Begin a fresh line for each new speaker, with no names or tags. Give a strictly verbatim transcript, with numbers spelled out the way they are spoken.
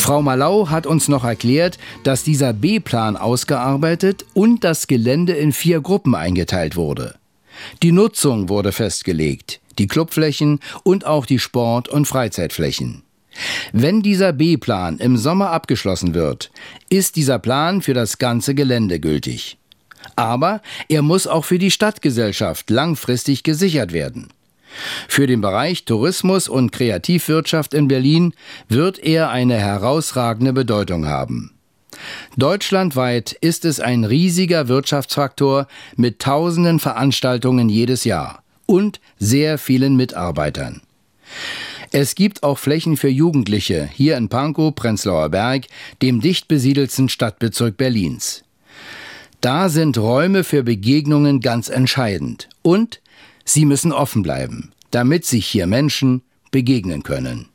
Frau Malau hat uns noch erklärt, dass dieser B-Plan ausgearbeitet und das Gelände in vier Gruppen eingeteilt wurde. Die Nutzung wurde festgelegt, die Clubflächen und auch die Sport- und Freizeitflächen. Wenn dieser B-Plan im Sommer abgeschlossen wird, ist dieser Plan für das ganze Gelände gültig. Aber er muss auch für die Stadtgesellschaft langfristig gesichert werden. Für den Bereich Tourismus und Kreativwirtschaft in Berlin wird er eine herausragende Bedeutung haben. Deutschlandweit ist es ein riesiger Wirtschaftsfaktor mit tausenden Veranstaltungen jedes Jahr und sehr vielen Mitarbeitern. Es gibt auch Flächen für Jugendliche hier in Pankow, Prenzlauer Berg, dem dicht besiedelten Stadtbezirk Berlins. Da sind Räume für Begegnungen ganz entscheidend und sie müssen offen bleiben, damit sich hier Menschen begegnen können.